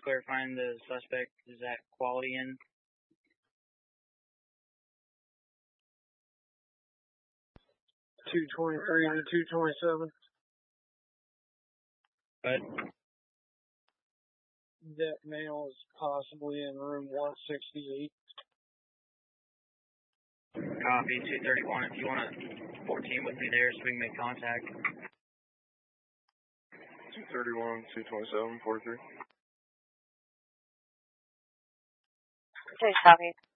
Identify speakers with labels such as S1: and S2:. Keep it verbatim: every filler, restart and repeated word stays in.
S1: clarifying the suspect is at Quality Inn.
S2: two twenty-three to two twenty-seven.
S1: But
S2: that male is possibly in room one sixty-eight.
S1: Copy, two thirty-one. If you want to fourteen with me there so we can make contact.
S3: two thirty-one, two twenty-seven, forty-three.
S4: Okay, copy.